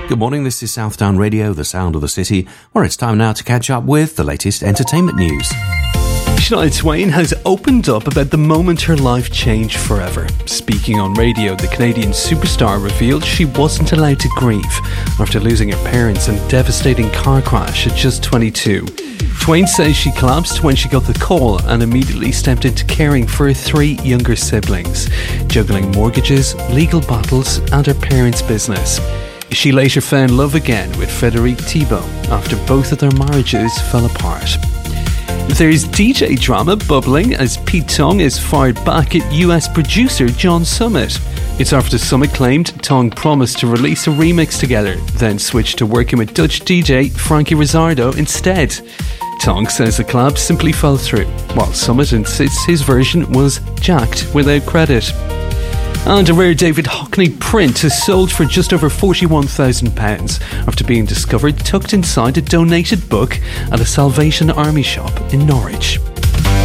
Good morning, this is Southdown Radio, the sound of the city, where it's time now to catch up with the latest entertainment news. Shania Twain has opened up about the moment her life changed forever. Speaking on radio, the Canadian superstar revealed she wasn't allowed to grieve after losing her parents in a devastating car crash at just 22. Twain says she collapsed when she got the call and immediately stepped into caring for her 3 younger siblings, juggling mortgages, legal battles and her parents' business. She later found love again with Frédéric Thibault after both of their marriages fell apart. There's DJ drama bubbling as Pete Tong is fired back at US producer John Summit. It's after Summit claimed Tong promised to release a remix together, then switched to working with Dutch DJ Frankie Rizzardo instead. Tong says the collab simply fell through, while Summit insists his version was jacked without credit. And a rare David Hockney print is sold for just over £41,000 after being discovered tucked inside a donated book at a Salvation Army shop in Norwich.